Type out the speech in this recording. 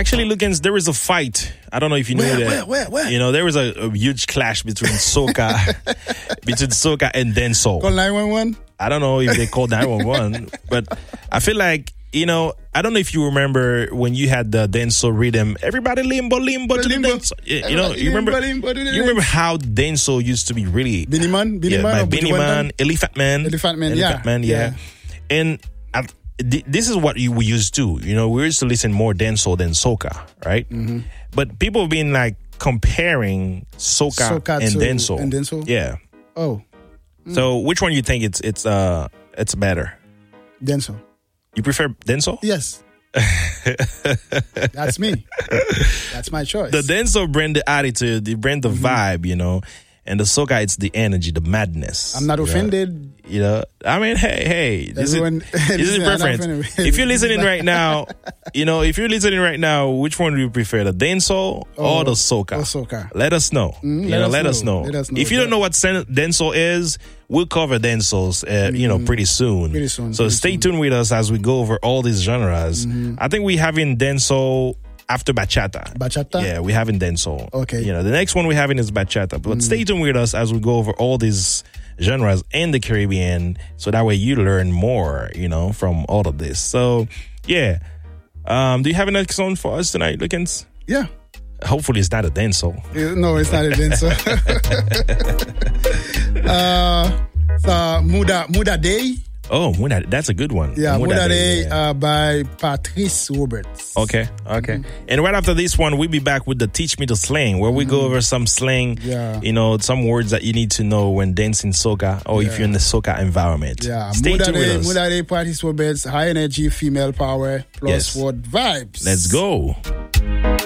Actually, Lucans, there was a fight. I don't know if you knew that. Where? You know, there was a huge clash between soca, and dancehall. Call 911. I don't know if they called 911, but I feel like, you know, I don't know if you remember when you had the dancehall rhythm. Everybody limbo to the dance. You know, you remember how dancehall used to be really Beenie Man, by Beenie Man, Elephant Man, yeah. And this is what we used to. You know, we used to listen more dancehall than soca, right? Mm-hmm. But people have been like comparing soca and dancehall. Yeah. Oh. So which one you think it's better? Dancehall. You prefer dancehall? Yes. That's me. That's my choice. The dancehall bring the attitude, they bring the vibe, you know. And the soca, it's the energy, the madness. I'm not offended. You know, I mean, hey, this is preference. If you're listening right now, you know, which one do you prefer, the dancehall or the soca? Let us know. Let us know. If you don't know what dancehall is, we'll cover dancehall, you know, pretty soon. So stay tuned with us as we go over all these genres. I think we're having dancehall after bachata. Yeah, we're having dancehall. Okay. You know, the next one we're having is bachata. But stay tuned with us as we go over all these genres in the Caribbean, so that way you learn more, you know, from all of this. So, yeah. Do you have a next song for us tonight, Lucans? Yeah. Hopefully it's not a dancehall. No, it's not a dancehall. Muda Day. Oh, that's a good one. Yeah, Muda Day by Patrice Roberts. Okay. And right after this one, we'll be back with the Teach Me the Slang, where we go over some slang, you know, some words that you need to know when dancing soca or if you're in the soca environment. Yeah, Stay tuned with us. Muda Day, Patrice Roberts, high energy, female power, plus word vibes. Let's go.